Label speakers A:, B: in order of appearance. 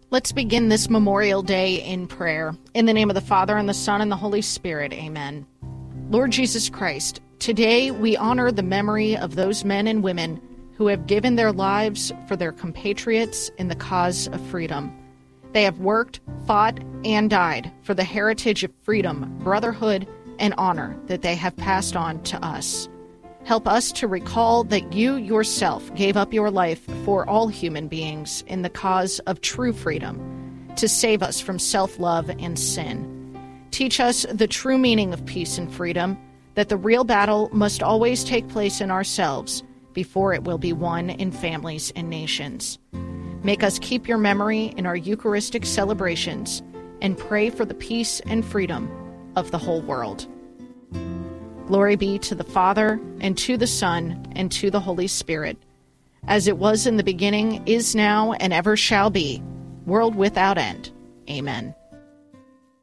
A: Let's begin this Memorial Day in prayer. In the name of the Father, and the Son, and the Holy Spirit, amen. Lord Jesus Christ, today we honor the memory of those men and women who have given their lives for their compatriots in the cause of freedom. They have worked, fought, and died for the heritage of freedom, brotherhood, and honor that they have passed on to us. Help us to recall that you yourself gave up your life for all human beings in the cause of true freedom, to save us from self-love and sin. Teach us the true meaning of peace and freedom, that the real battle must always take place in ourselves before it will be won in families and nations. Make us keep your memory in our Eucharistic celebrations and pray for the peace and freedom of the whole world. Glory be to the Father, and to the Son, and to the Holy Spirit, as it was in the beginning, is now, and ever shall be, world without end. Amen.